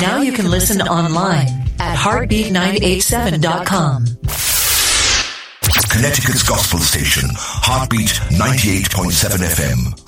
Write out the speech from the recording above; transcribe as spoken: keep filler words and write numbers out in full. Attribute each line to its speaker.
Speaker 1: Now you can listen online at heartbeat nine eighty-seven dot com.
Speaker 2: Connecticut's gospel station, Heartbeat ninety-eight point seven F M.